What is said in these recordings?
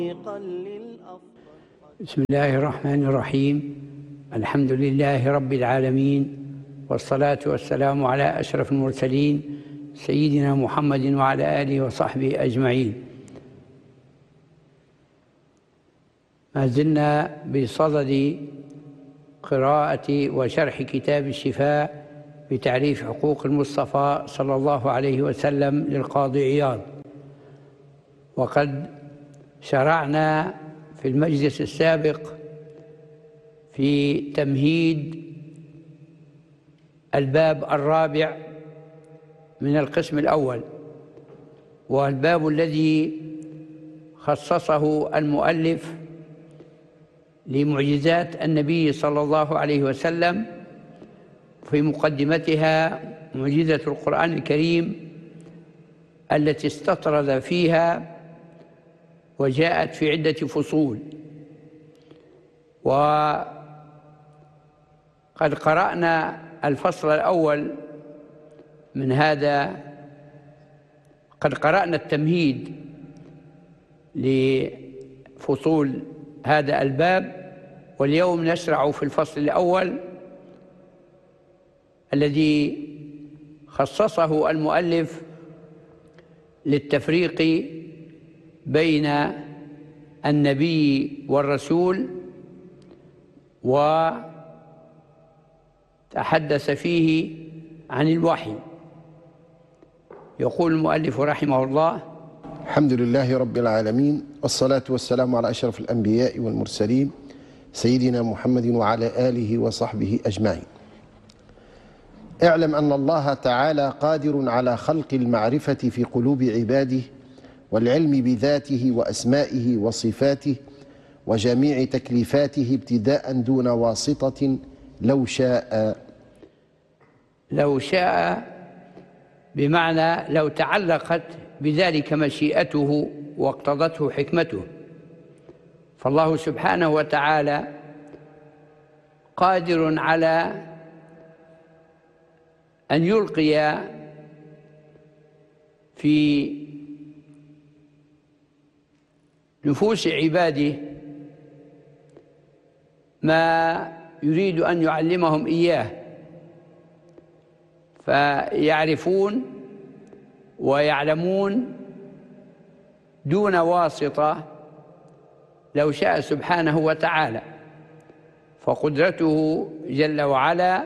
بسم الله الرحمن الرحيم. الحمد لله رب العالمين، والصلاة والسلام على أشرف المرسلين سيدنا محمد وعلى آله وصحبه أجمعين. ما زلنا بصدد قراءة وشرح كتاب الشفاء بتعريف حقوق المصطفى صلى الله عليه وسلم للقاضي عياض، وقد شرعنا في المجلس السابق في تمهيد الباب الرابع من القسم الأول، والباب الذي خصصه المؤلف لمعجزات النبي صلى الله عليه وسلم، في مقدمتها معجزة القرآن الكريم التي استطرد فيها وجاءت في عدة فصول. وقد قرأنا الفصل الأول من هذا، قد قرأنا التمهيد لفصول هذا الباب، واليوم نشرع في الفصل الأول الذي خصصه المؤلف للتفريق بين النبي والرسول، وتحدث فيه عن الوحي. يقول المؤلف رحمه الله: الحمد لله رب العالمين، والصلاة والسلام على أشرف الأنبياء والمرسلين سيدنا محمد وعلى آله وصحبه أجمعين. اعلم أن الله تعالى قادر على خلق المعرفة في قلوب عباده، والعلم بذاته وأسمائه وصفاته وجميع تكليفاته ابتداء دون واسطة لو شاء. لو شاء بمعنى لو تعلقت بذلك مشيئته واقتضته حكمته، فالله سبحانه وتعالى قادر على أن يلقي في نفوس عباده ما يريد أن يعلمهم إياه، فيعرفون ويعلمون دون واسطة لو شاء سبحانه وتعالى. فقدرته جل وعلا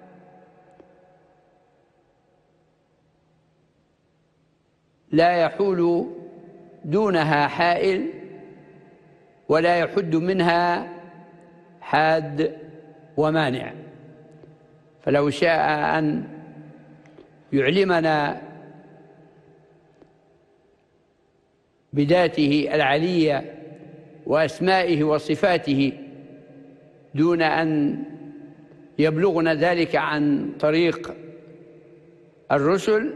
لا يحول دونها حائل، ولا يحد منها حاد ومانع. فلو شاء أن يعلمنا بذاته العلية وأسمائه وصفاته دون أن يبلغنا ذلك عن طريق الرسل،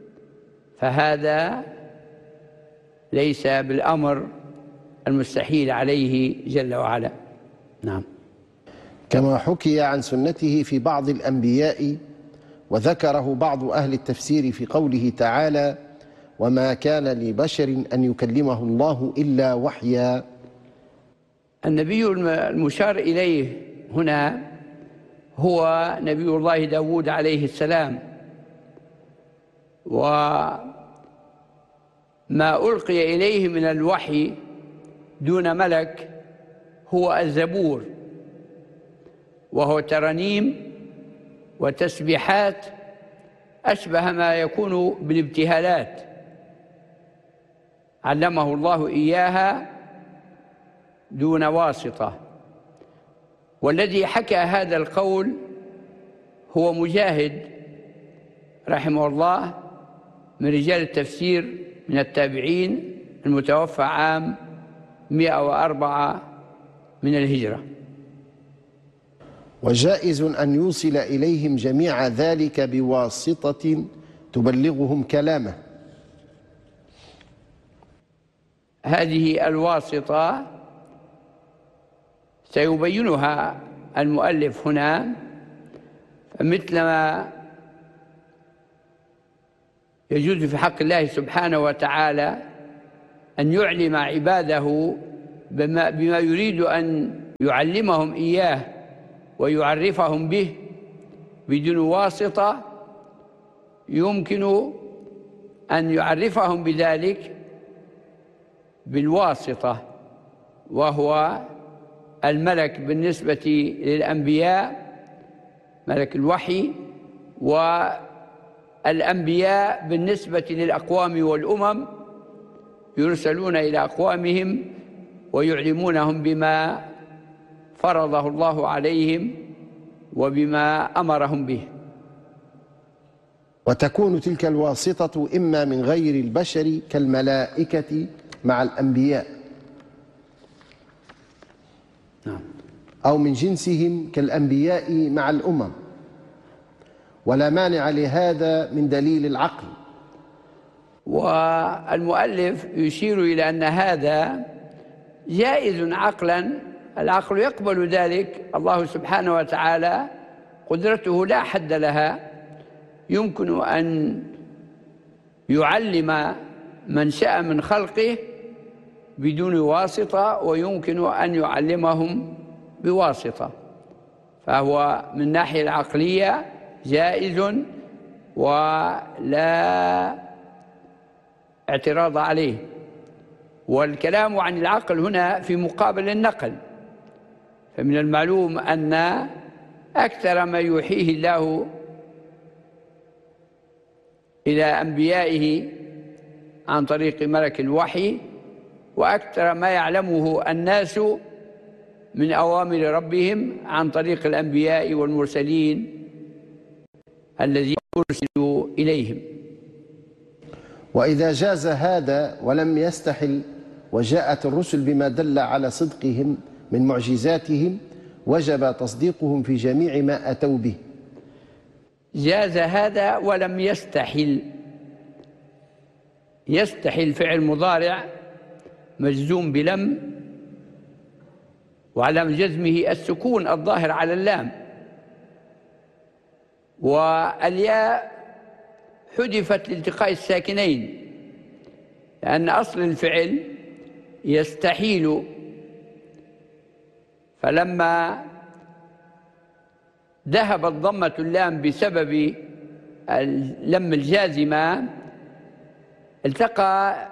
فهذا ليس بالأمر المستحيل عليه جل وعلا. نعم. كما حكي عن سنته في بعض الأنبياء، وذكره بعض أهل التفسير في قوله تعالى: وما كان لبشر أن يكلمه الله إلا وحيا. النبي المشار إليه هنا هو نبي الله داود عليه السلام، وما ألقي إليه من الوحي دون ملك هو الزبور، وهو ترانيم وتسبيحات أشبه ما يكون بالابتهالات، علمه الله إياها دون واسطة. والذي حكى هذا القول هو مجاهد رحمه الله من رجال التفسير من التابعين، المتوفى عام 104 من الهجرة. وجائز أن يوصل إليهم جميع ذلك بواسطة تبلغهم كلامه. هذه الواسطة سيبينها المؤلف هنا، مثلما يجوز في حق الله سبحانه وتعالى أن يعلم عباده بما يريد أن يعلمهم إياه ويعرفهم به بدون واسطة، يمكن أن يعرفهم بذلك بالواسطة، وهو الملك بالنسبة للأنبياء، ملك الوحي، والأنبياء بالنسبة للأقوام والأمم يرسلون إلى أقوامهم ويعلمونهم بما فرضه الله عليهم وبما أمرهم به. وتكون تلك الواسطة إما من غير البشر كالملائكة مع الأنبياء، أو من جنسهم كالأنبياء مع الأمم، ولا مانع لهذا من دليل العقل. والمؤلف يشير إلى أن هذا جائز عقلا، العقل يقبل ذلك. الله سبحانه وتعالى قدرته لا حد لها، يمكن أن يعلم من شاء من خلقه بدون واسطة، ويمكن أن يعلمهم بواسطة، فهو من الناحية العقلية جائز ولا اعتراض عليه. والكلام عن العقل هنا في مقابل النقل، فمن المعلوم أن أكثر ما يوحيه الله إلى أنبيائه عن طريق ملك الوحي، وأكثر ما يعلمه الناس من أوامر ربهم عن طريق الأنبياء والمرسلين الذين أرسلوا إليهم. وإذا جاز هذا ولم يستحل وجاءت الرسل بما دل على صدقهم من معجزاتهم، وجب تصديقهم في جميع ما أتوا به. جاز هذا ولم يستحل. يستحل فعل مضارع مجزوم بلم، وعلى جزمه السكون الظاهر على اللام، والياء حذفت لالتقاء الساكنين، لأن أصل الفعل يستحيل، فلما ذهبت ضمة اللام بسبب اللم الجازمة التقى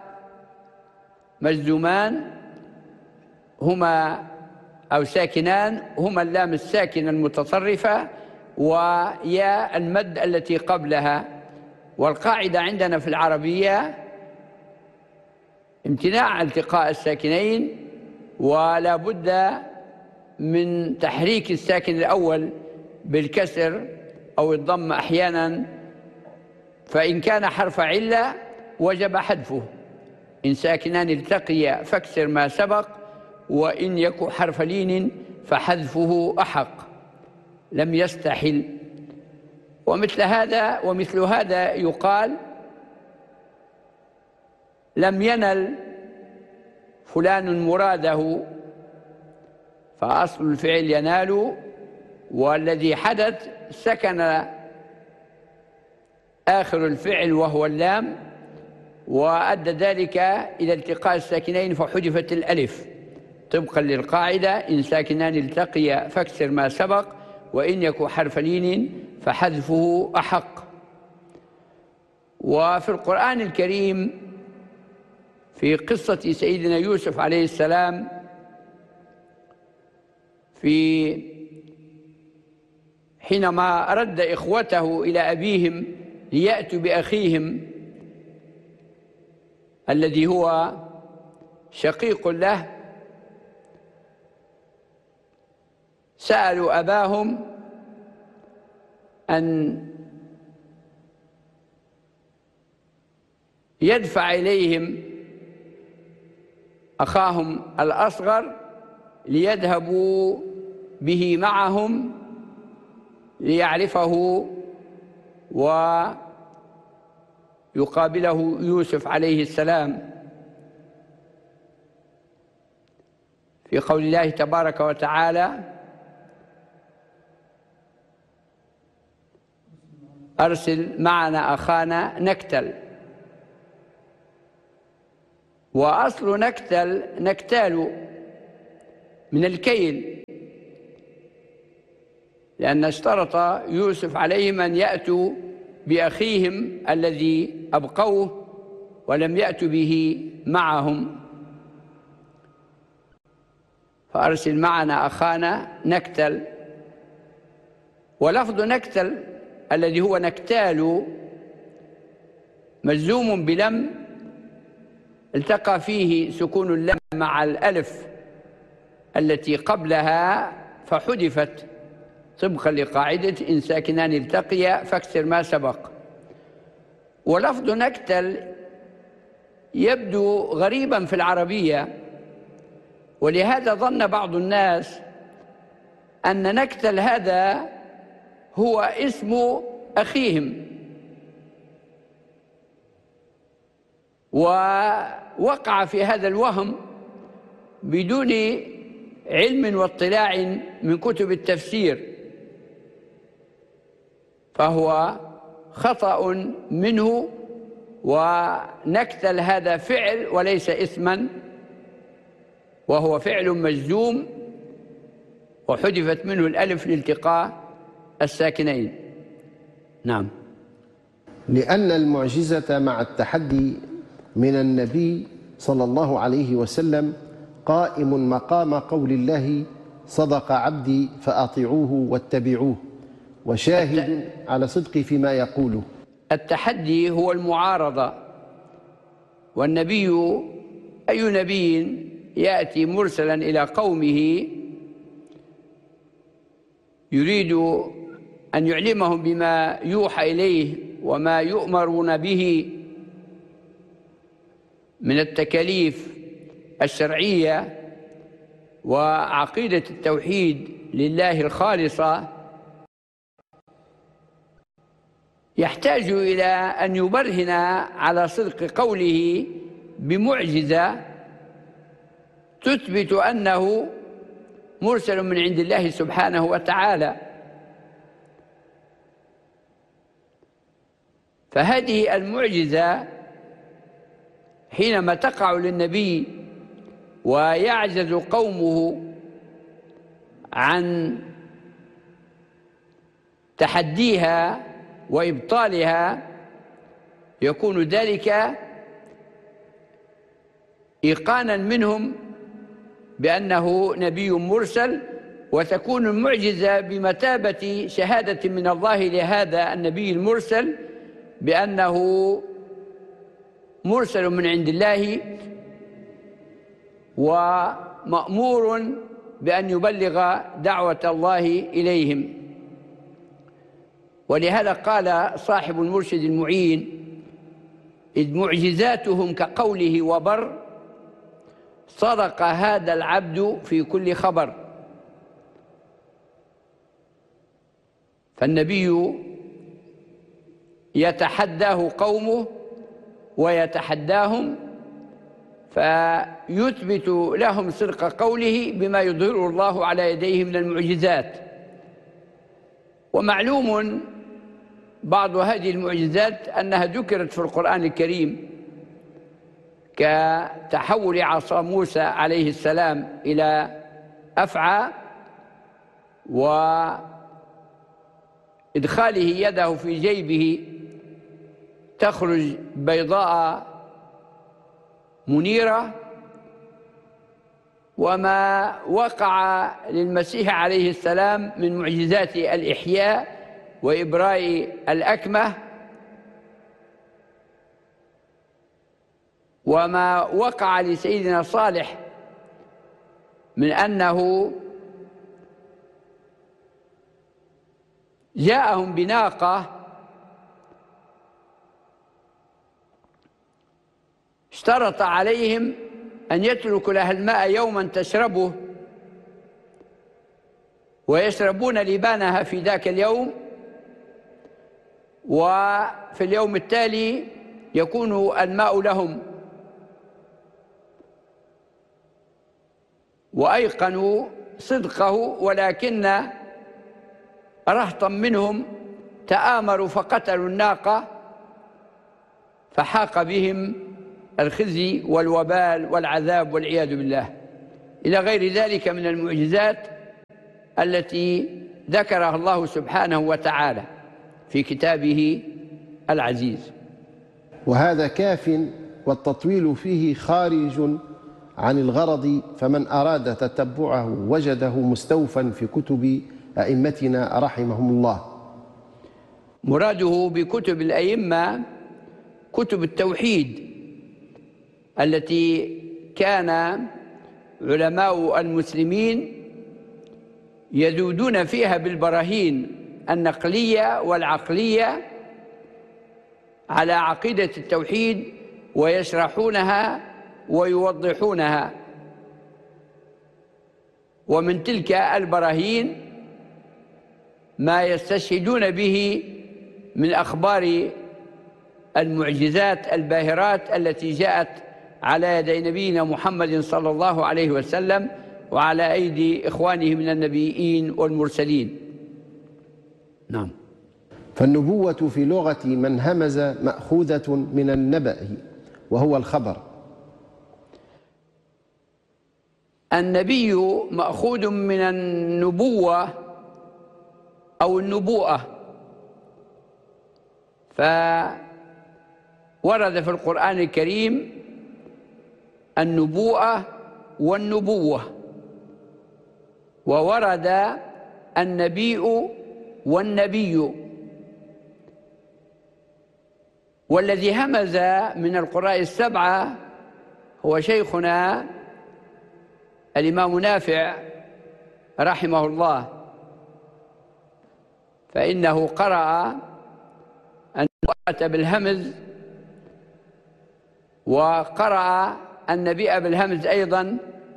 مجزومان هما أو ساكنان هما اللام الساكنة المتطرفة ويا المد التي قبلها. والقاعدة عندنا في العربية امتناع التقاء الساكنين، ولا بد من تحريك الساكن الأول بالكسر أو الضم أحيانا، فإن كان حرف علة وجب حذفه، إن ساكنان التقيا فاكسر ما سبق، وإن يك حرف لين فحذفه أحق، لم يستحل. ومثل هذا يقال لم ينل فلان مراده، فأصل الفعل ينال، والذي حدث سكن آخر الفعل وهو اللام، وأدى ذلك إلى التقاء الساكنين فحذفت الألف طبقا للقاعدة إن ساكنان التقيا فاكسر ما سبق، وإن يك حرف لين فحذفه أحق. وفي القرآن الكريم في قصة سيدنا يوسف عليه السلام حينما رد إخوته إلى أبيهم ليأتوا بأخيهم الذي هو شقيق له، سألوا أباهم أن يدفع إليهم أخاهم الأصغر ليذهبوا به معهم ليعرفه ويقابله يوسف عليه السلام، في قول الله تبارك وتعالى: أرسل معنا أخانا نكتل. وأصل نكتال من الكيل، لأن اشترط يوسف عليهم أن يأتوا بأخيهم الذي أبقوه ولم يأتوا به معهم، فأرسل معنا أخانا نكتل. ولفظ نكتل الذي هو نكتال مجزوم بلم التقى فيه سكون اللام مع الألف التي قبلها فحذفت طبقا لقاعدة إن ساكنان التقيا فاكسر ما سبق. ولفظ نكتل يبدو غريبا في العربية، ولهذا ظن بعض الناس أن نكتل هذا هو اسم أخيهم، ووقع في هذا الوهم بدون علم واطلاع من كتب التفسير، فهو خطأ منه. ونكتل هذا فعل وليس اسما، وهو فعل مجزوم وحذفت منه الألف لالتقاء الساكنين. نعم. لأن المعجزة مع التحدي من النبي صلى الله عليه وسلم قائم مقام قول الله صدق عبدي فأطيعوه واتبعوه، وشاهد على صدقي فيما يقوله. التحدي هو المعارضة، والنبي أي نبي يأتي مرسلا إلى قومه يريد أن يعلمهم بما يوحى إليه وما يؤمرون به من التكاليف الشرعية وعقيدة التوحيد لله الخالصة، يحتاج إلى أن يبرهن على صدق قوله بمعجزة تثبت أنه مرسل من عند الله سبحانه وتعالى. فهذه المعجزة حينما تقع للنبي ويعجز قومه عن تحديها وإبطالها، يكون ذلك إيقانا منهم بأنه نبي مرسل، وتكون المعجزة بمثابة شهادة من الله لهذا النبي المرسل بأنه مرسل من عند الله ومأمور بأن يبلغ دعوة الله إليهم. ولهذا قال صاحب المرشد المعين: إذ معجزاتهم كقوله وبر، صدق هذا العبد في كل خبر. فالنبي يتحداه قومه ويتحداهم، فيثبت لهم صدق قوله بما يظهره الله على يديه من المعجزات. ومعلوم بعض هذه المعجزات أنها ذكرت في القرآن الكريم، كتحول عصا موسى عليه السلام إلى أفعى، وإدخاله يده في جيبه تخرج بيضاء منيرة، وما وقع للمسيح عليه السلام من معجزات الإحياء وإبراء الأكمة، وما وقع لسيدنا صالح من أنه جاءهم بناقة اشترط عليهم أن يتركوا لها الماء يوما تشربه، ويشربون لبانها في ذاك اليوم، وفي اليوم التالي يكون الماء لهم. وأيقنوا صدقه، ولكن رهطا منهم تآمروا فقتلوا الناقة، فحاق بهم الخزي والوبال والعذاب والعياذ بالله، إلى غير ذلك من المعجزات التي ذكرها الله سبحانه وتعالى في كتابه العزيز. وهذا كاف، والتطويل فيه خارج عن الغرض، فمن أراد تتبعه وجده مستوفا في كتب أئمتنا رحمهم الله. مراده بكتب الأئمة كتب التوحيد التي كان علماء المسلمين يذودون فيها بالبراهين النقلية والعقلية على عقيدة التوحيد، ويشرحونها ويوضحونها. ومن تلك البراهين ما يستشهدون به من أخبار المعجزات الباهرات التي جاءت على يدي نبينا محمد صلى الله عليه وسلم وعلى أيدي إخوانه من النبيين والمرسلين. نعم. فالنبوة في لغة من همز مأخوذة من النبأ، وهو الخبر. النبي مأخوذ من النبوة أو النبوءة، فورد في القرآن الكريم النبوءة والنبوة، وورد النبي والنبي. والذي همز من القراء السبعة هو شيخنا الإمام نافع رحمه الله، فإنه قرأ النبوءة بالهمز، وقرأ النبي بالهمز أيضا،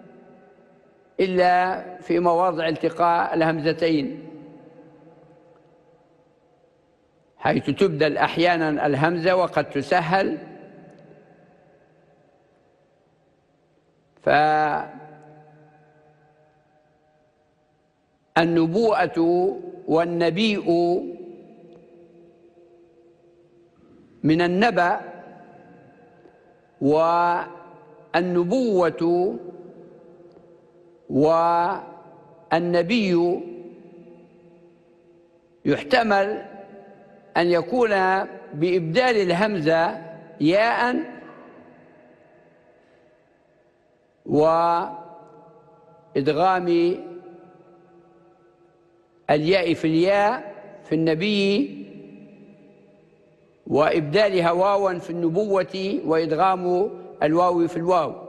إلا في مواضع التقاء الهمزتين، حيث تبدل أحيانا الهمزة وقد تسهل. فالنبوءة والنبيء من النبأ، والنبوة والنبي يحتمل أن يكون بإبدال الهمزة ياء وإدغام الياء في الياء في النبي، وإبدالها واوا في النبوة وإدغام الواو في الواو.